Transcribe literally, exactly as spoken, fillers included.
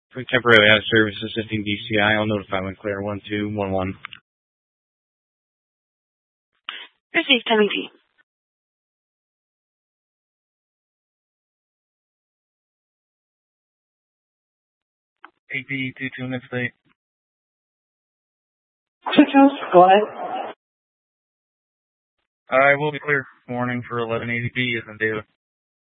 For temporarily out of service assisting D C I, I'll notify when clear. one two one one. Received seventeen. A P two two Midstate. two two, go ahead. I will be clear. Warning for eleven eighty B is in David.